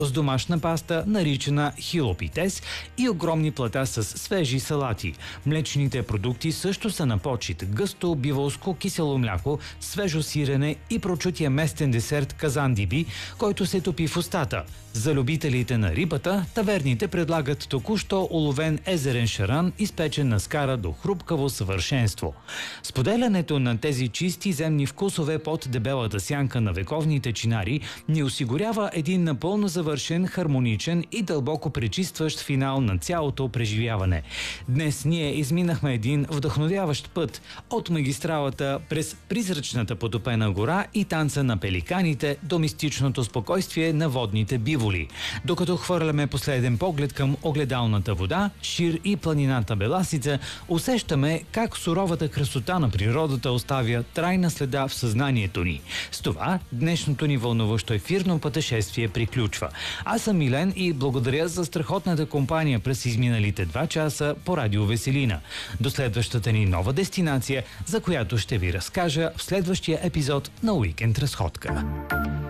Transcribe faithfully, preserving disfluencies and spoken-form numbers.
с домашна паста, наричана хилопитес, и огромни плата с свежи салати. Млечните продукти също са на почит. Гъсто биволско кисело мляко, свежо сирене и прочутия местен десерт казандиби, който се топи в устата. За любителите на рибата, таверните предлагат току-що уловен езерен шаран, изпечен на скара до хрупкаво съвършенство. Споделянето на тези чисти земни вкусове под дебелата сянка на вековните чинари ни осигурява един напълно завършен, хармоничен и дълбоко пречистващ финал на цялото преживяване. Днес ние изминахме един вдъхновяващ път от магистралата през призрачната потопена гора и танца на пеликаните до мистичното спокойствие на водните биволи. Докато хвърляме последен поглед към огледалната вода, Шир и планината Беласица, усещаме как суровата красота на природата оставя трайна следа в съзнанието ни. С това днешното ни вълнуващо ефирно пътешествие приключва. Аз съм Милен и благодаря за страхотната компания през изминалите два часа по Радио Веселина. До следващата ни нова дестинация, за която ще ви разкажа в следващия епизод на Уикенд Разходка.